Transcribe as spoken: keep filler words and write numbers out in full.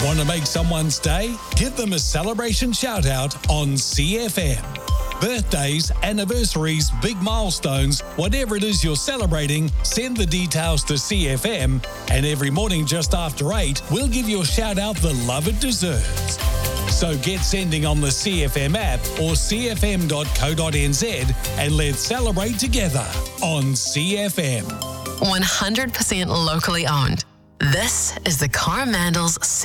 Want to make someone's day? Give them a celebration shout out on C F M. Birthdays, anniversaries, big milestones, whatever it is you're celebrating, send the details to C F M, and every morning just after eight, we'll give your shout out the love it deserves. So get sending on the C F M app or c f m dot co dot n z and let's celebrate together on C F M. one hundred percent locally owned. This is the Coromandels